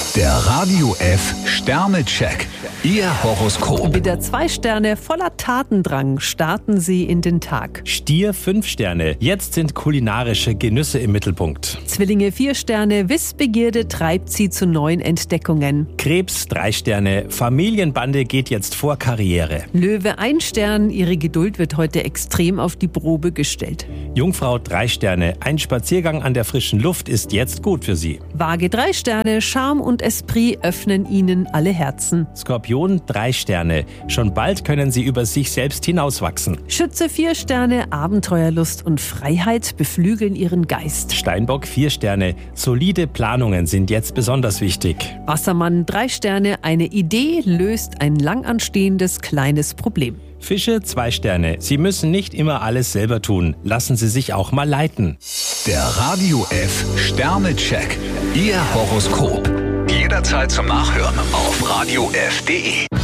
Der Radio F Sternecheck. Ihr Horoskop. Widder 2 Sterne, voller Tatendrang starten Sie in den Tag. Stier 5 Sterne. Jetzt sind kulinarische Genüsse im Mittelpunkt. Zwillinge 4 Sterne, Wissbegierde treibt Sie zu neuen Entdeckungen. Krebs 3 Sterne. Familienbande geht jetzt vor Karriere. Löwe 1 Stern, Ihre Geduld wird heute extrem auf die Probe gestellt. Jungfrau 3 Sterne. Ein Spaziergang an der frischen Luft ist jetzt gut für Sie. Waage 3 Sterne, Charme und Esprit öffnen Ihnen alle Herzen. Skorpion 3 Sterne. Schon bald können Sie über sich selbst hinauswachsen. Schütze 4 Sterne, Abenteuerlust und Freiheit beflügeln Ihren Geist. Steinbock 4 Sterne. Solide Planungen sind jetzt besonders wichtig. Wassermann 3 Sterne, eine Idee löst ein lang anstehendes kleines Problem. Fische 2 Sterne. Sie müssen nicht immer alles selber tun. Lassen Sie sich auch mal leiten. Der Radio F Sternecheck. Ihr Horoskop. Jederzeit zum Nachhören auf radiof.de.